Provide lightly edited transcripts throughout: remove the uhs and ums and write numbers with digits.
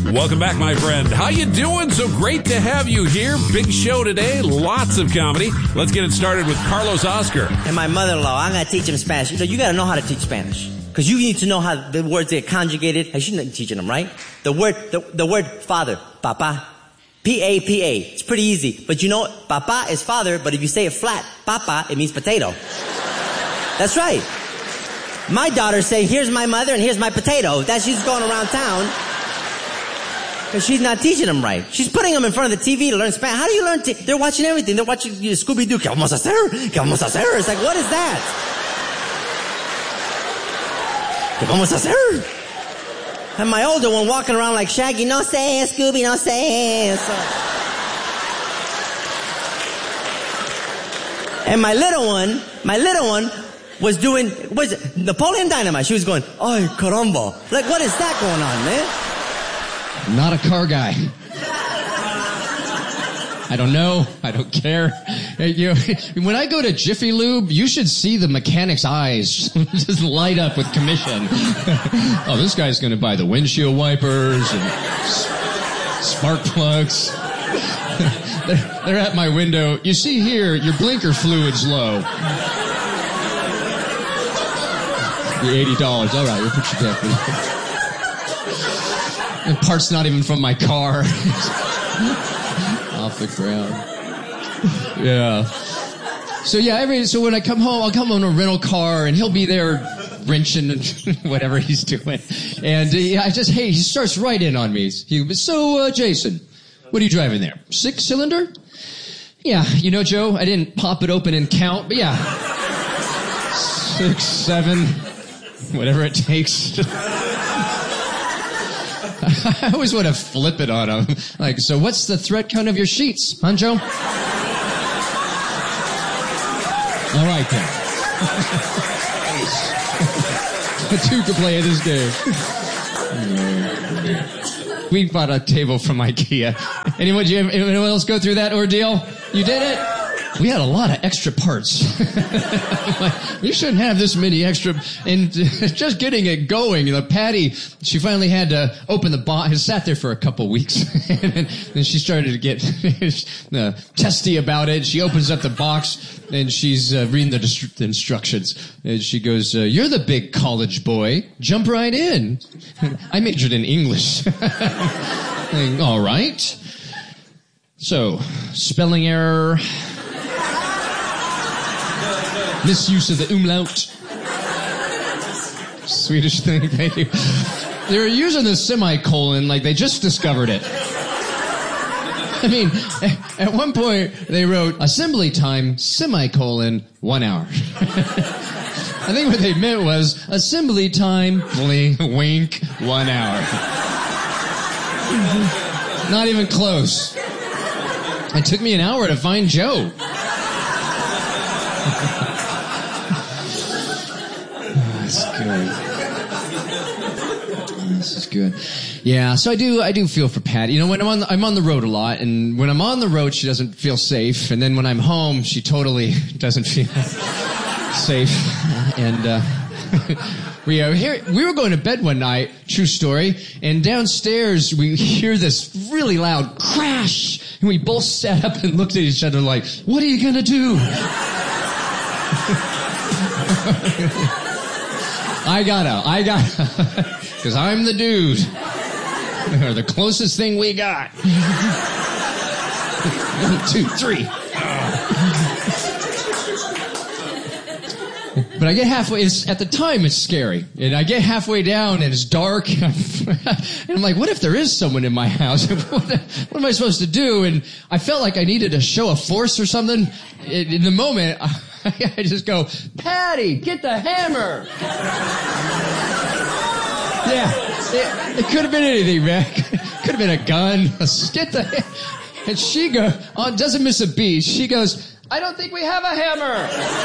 Welcome back, my friend. How you doing? So great to have you here. Big show today. Lots of comedy. Let's get it started with Carlos Oscar. And my mother-in-law, I'm going to teach him Spanish. You got to know how to teach Spanish. Because you need to know how the words get conjugated. I shouldn't be teaching them, right? The word father, papa. P-A-P-A. It's pretty easy. But you know, papa is father, but if you say it flat, papa, it means potato. That's right. My daughters say, here's my mother and here's my potato. She's going around town. Because she's not teaching them right. She's putting them in front of the TV to learn Spanish. How do you learn? They're watching everything. They're watching Scooby-Doo. ¿Qué vamos a hacer? ¿Qué vamos a hacer? It's like, what is that? ¿Qué vamos a hacer? And my older one walking around like Shaggy. No sé, Scooby, no sé. So. And my little one was doing, Napoleon Dynamite. She was going, ay, caramba. Like, what is that going on, man? Not a car guy. I don't know. I don't care. When I go to Jiffy Lube, you should see the mechanic's eyes just light up with commission. Oh, this guy's going to buy the windshield wipers and spark plugs. They're at my window. You see here, your blinker fluid's low. You're $80. All right, we'll put you back. The part's not even from my car. Off the ground. Yeah. So when I come home, I'll come on a rental car and he'll be there wrenching and whatever he's doing. And he starts right in on me. Jason, what are you driving there? 6-cylinder? Yeah. You know, Joe, I didn't pop it open and count, but yeah. 6, 7, whatever it takes. I always want to flip it on him. Like, so what's the thread count of your sheets, huh, Joe? All right, then. Two can play this game. We bought a table from IKEA. Anyone else go through that ordeal? You did it? We had a lot of extra parts. You shouldn't have this many extra. And just getting it going, Patty, she finally had to open the box. It sat there for a couple weeks. And then she started to get testy about it. She opens up the box and she's reading the instructions. And she goes, you're the big college boy. Jump right in. I majored in English. All right. So, spelling error. Misuse of the umlaut. Swedish thing, thank you. They were using the semicolon like they just discovered it. I mean, at one point they wrote assembly time, semicolon, 1 hour. I think what they meant was assembly time, wink, 1 hour. Not even close. It took me an hour to find Joe. That's good. This is good. Yeah, so I do feel for Patty. When I'm on the road a lot, and when I'm on the road, she doesn't feel safe, and then when I'm home, she totally doesn't feel safe. And we were going to bed one night, true story, and downstairs we hear this really loud crash, and we both sat up and looked at each other like, what are you gonna do? I gotta, because I'm the dude. Or the closest thing we got. 1, 2, 3. But I get halfway, at the time it's scary. And I get halfway down and it's dark. And I'm like, what if there is someone in my house? What am I supposed to do? And I felt like I needed to show a force or something. In the moment, I just go, Patty, get the hammer. Yeah, it could have been anything, man. Could have been a gun. Get the hammer. And she goes, doesn't miss a beat. She goes, I don't think we have a hammer.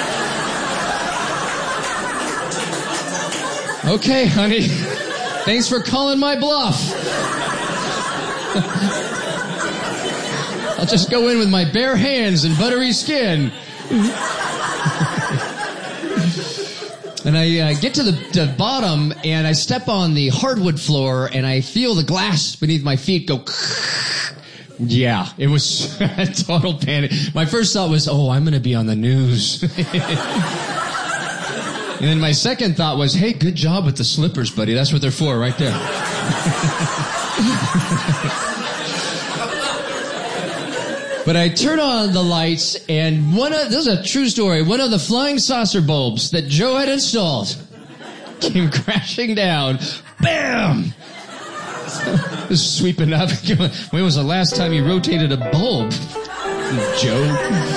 Okay, honey. Thanks for calling my bluff. I'll just go in with my bare hands and buttery skin. And I get to the bottom, and I step on the hardwood floor, and I feel the glass beneath my feet go... Yeah, it was a total panic. My first thought was, oh, I'm going to be on the news. And then my second thought was, hey, good job with the slippers, buddy. That's what they're for right there. But I turn on the lights, and this is a true story, one of the flying saucer bulbs that Joe had installed came crashing down. Bam! Just sweeping up. When was the last time you rotated a bulb, Joe?